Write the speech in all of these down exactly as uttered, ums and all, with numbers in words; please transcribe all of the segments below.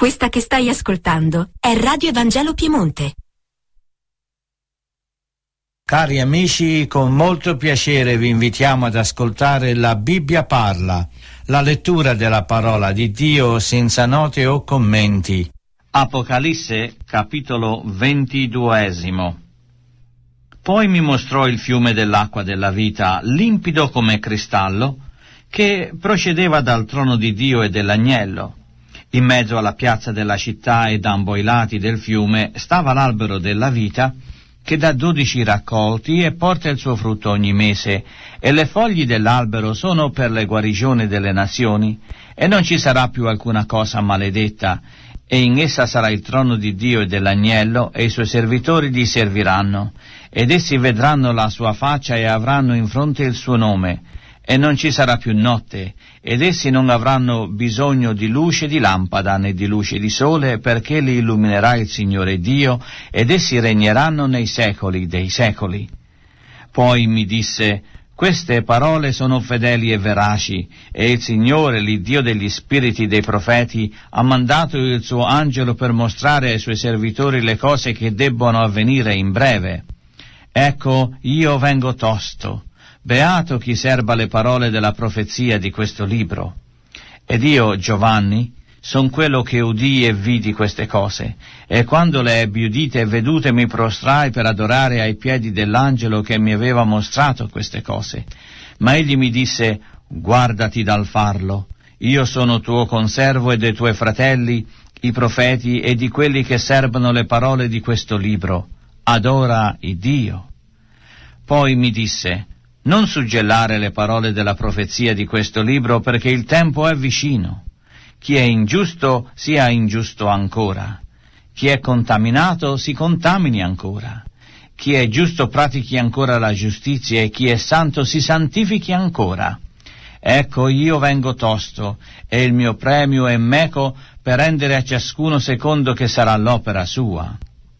Questa che stai ascoltando è Radio Evangelo Piemonte. Cari amici, con molto piacere vi invitiamo ad ascoltare La Bibbia parla, la lettura della parola di Dio senza note o commenti. Apocalisse, capitolo ventiduesimo. Poi mi mostrò il fiume dell'acqua della vita, limpido come cristallo, che procedeva dal trono di Dio e dell'agnello. In mezzo alla piazza della città e d'ambo i lati del fiume stava l'albero della vita, che dà dodici raccolti e porta il suo frutto ogni mese, e le foglie dell'albero sono per le guarigioni delle nazioni, e non ci sarà più alcuna cosa maledetta, e in essa sarà il trono di Dio e dell'agnello, e i suoi servitori gli serviranno, ed essi vedranno la sua faccia e avranno in fronte il suo nome, e non ci sarà più notte, ed essi non avranno bisogno di luce di lampada né di luce di sole, perché li illuminerà il Signore Dio, ed essi regneranno nei secoli dei secoli. Poi mi disse: queste parole sono fedeli e veraci, e il Signore, l'Iddio degli spiriti dei profeti, ha mandato il suo angelo per mostrare ai suoi servitori le cose che debbono avvenire in breve. Ecco, io vengo tosto. Beato chi serba le parole della profezia di questo libro. Ed io, Giovanni, son quello che udì e vidi queste cose, e quando le ebbi udite e vedute mi prostrai per adorare ai piedi dell'angelo che mi aveva mostrato queste cose. Ma egli mi disse: guardati dal farlo, io sono tuo conservo e dei tuoi fratelli, i profeti, e di quelli che serbono le parole di questo libro. Adora il Dio. Poi mi disse: non suggellare le parole della profezia di questo libro, perché il tempo è vicino. Chi è ingiusto sia ingiusto ancora. Chi è contaminato si contamini ancora. Chi è giusto pratichi ancora la giustizia, e chi è santo si santifichi ancora. Ecco, io vengo tosto, e il mio premio è meco per rendere a ciascuno secondo che sarà l'opera sua.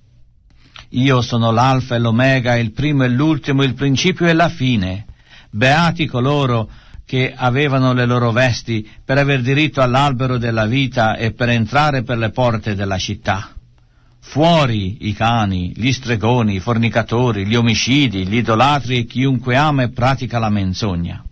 Io sono l'alfa e l'omega, il primo e l'ultimo, il principio e la fine. Beati coloro che avevano le loro vesti per aver diritto all'albero della vita e per entrare per le porte della città. Fuori i cani, gli stregoni, i fornicatori, gli omicidi, gli idolatri e chiunque ama e pratica la menzogna.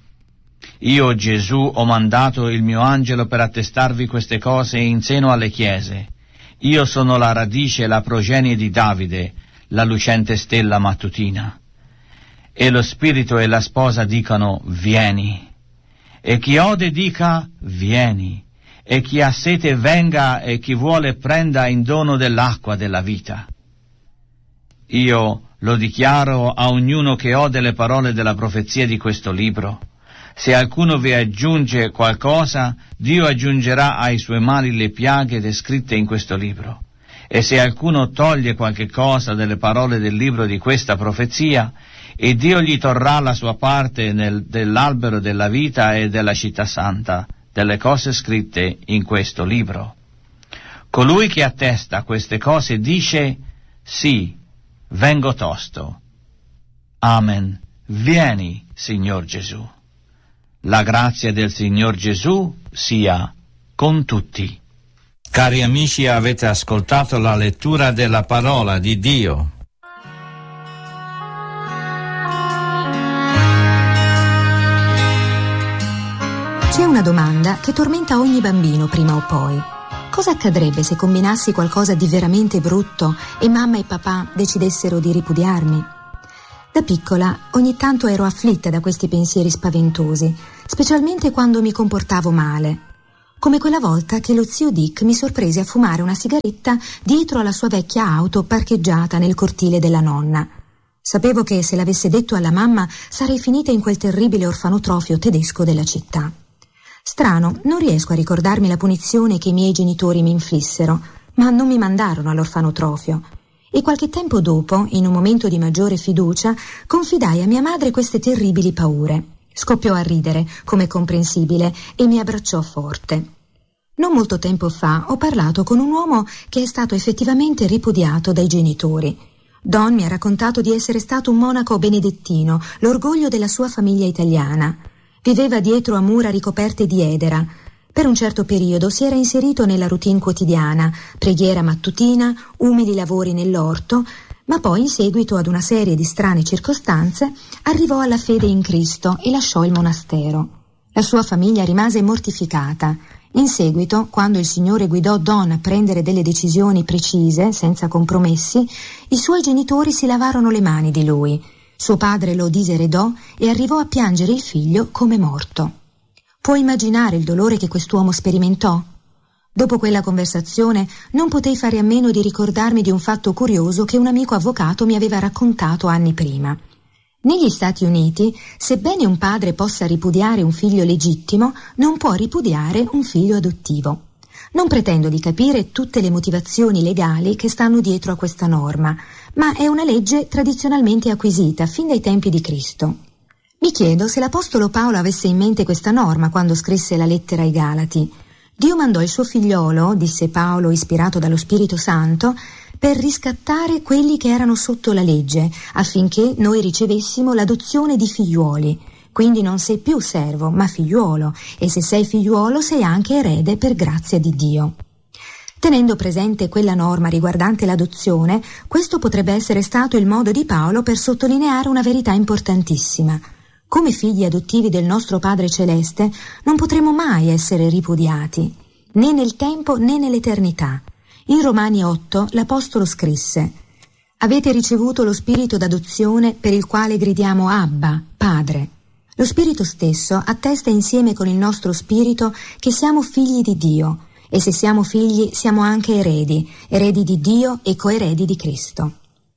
Io, Gesù, ho mandato il mio angelo per attestarvi queste cose in seno alle chiese. Io sono la radice e la progenie di Davide, la lucente stella mattutina. E lo spirito e la sposa dicano: vieni. E chi ode dica: vieni. E chi ha sete venga, e chi vuole prenda in dono dell'acqua della vita. Io lo dichiaro a ognuno che ode le parole della profezia di questo libro. Se alcuno vi aggiunge qualcosa, Dio aggiungerà ai suoi mali le piaghe descritte in questo libro. E se alcuno toglie qualche cosa delle parole del libro di questa profezia, e Dio gli torrà la sua parte nel, dell'albero della vita e della città santa, delle cose scritte in questo libro. Colui che attesta queste cose dice: sì, vengo tosto. Amen. Vieni, Signor Gesù. La grazia del Signor Gesù sia con tutti. Cari amici, avete ascoltato la lettura della parola di Dio. C'è una domanda che tormenta ogni bambino prima o poi. Cosa accadrebbe se combinassi qualcosa di veramente brutto e mamma e papà decidessero di ripudiarmi? Da piccola ogni tanto ero afflitta da questi pensieri spaventosi, specialmente quando mi comportavo male. Come quella volta che lo zio Dick mi sorprese a fumare una sigaretta dietro alla sua vecchia auto parcheggiata nel cortile della nonna. Sapevo che se l'avesse detto alla mamma sarei finita in quel terribile orfanotrofio tedesco della città. Strano, non riesco a ricordarmi la punizione che i miei genitori mi inflissero, ma non mi mandarono all'orfanotrofio. E qualche tempo dopo, in un momento di maggiore fiducia, confidai a mia madre queste terribili paure. Scoppiò a ridere, come comprensibile, e mi abbracciò forte. Non molto tempo fa ho parlato con un uomo che è stato effettivamente ripudiato dai genitori. Don mi ha raccontato di essere stato un monaco benedettino, l'orgoglio della sua famiglia italiana. Viveva dietro a mura ricoperte di edera. Per un certo periodo si era inserito nella routine quotidiana, preghiera mattutina, umili lavori nell'orto, ma poi in seguito ad una serie di strane circostanze arrivò alla fede in Cristo e lasciò il monastero. La sua famiglia rimase mortificata. In seguito, quando il Signore guidò Don a prendere delle decisioni precise, senza compromessi, i suoi genitori si lavarono le mani di lui. Suo padre lo diseredò e arrivò a piangere il figlio come morto. Puoi immaginare il dolore che quest'uomo sperimentò? Dopo quella conversazione non potei fare a meno di ricordarmi di un fatto curioso che un amico avvocato mi aveva raccontato anni prima. Negli Stati Uniti, sebbene un padre possa ripudiare un figlio legittimo, non può ripudiare un figlio adottivo. Non pretendo di capire tutte le motivazioni legali che stanno dietro a questa norma, ma è una legge tradizionalmente acquisita fin dai tempi di Cristo. Mi chiedo se l'Apostolo Paolo avesse in mente questa norma quando scrisse la lettera ai Galati. Dio mandò il suo figliolo, disse Paolo ispirato dallo Spirito Santo, per riscattare quelli che erano sotto la legge, affinché noi ricevessimo l'adozione di figliuoli. Quindi non sei più servo, ma figliuolo, e se sei figliuolo sei anche erede per grazia di Dio. Tenendo presente quella norma riguardante l'adozione, questo potrebbe essere stato il modo di Paolo per sottolineare una verità importantissima. Come figli adottivi del nostro Padre Celeste non potremo mai essere ripudiati, né nel tempo né nell'eternità. In Romani otto l'Apostolo scrisse: «Avete ricevuto lo spirito d'adozione per il quale gridiamo Abba, Padre». Lo Spirito stesso attesta insieme con il nostro spirito che siamo figli di Dio, e se siamo figli siamo anche eredi, eredi di Dio e coeredi di Cristo.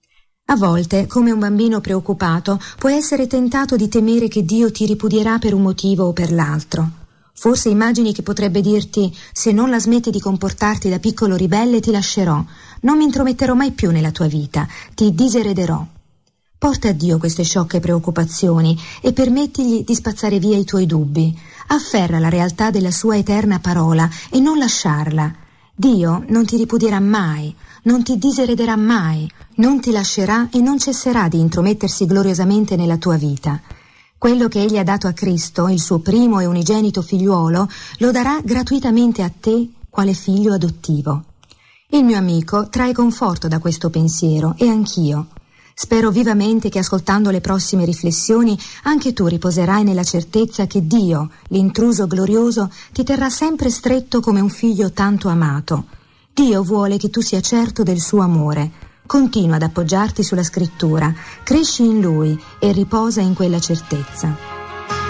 A volte, come un bambino preoccupato, puoi essere tentato di temere che Dio ti ripudierà per un motivo o per l'altro. Forse immagini che potrebbe dirti: se non la smetti di comportarti da piccolo ribelle ti lascerò, non mi intrometterò mai più nella tua vita, ti diserederò. Porta a Dio queste sciocche preoccupazioni e permettigli di spazzare via i tuoi dubbi. Afferra la realtà della sua eterna parola e non lasciarla. Dio non ti ripudierà mai, non ti diserederà mai, non ti lascerà e non cesserà di intromettersi gloriosamente nella tua vita. Quello che Egli ha dato a Cristo, il suo primo e unigenito figliuolo, lo darà gratuitamente a te quale figlio adottivo. Il mio amico trae conforto da questo pensiero e anch'io. Spero vivamente che ascoltando le prossime riflessioni anche tu riposerai nella certezza che Dio, l'intruso glorioso, ti terrà sempre stretto come un figlio tanto amato. Dio vuole che tu sia certo del suo amore. Continua ad appoggiarti sulla scrittura, cresci in Lui e riposa in quella certezza.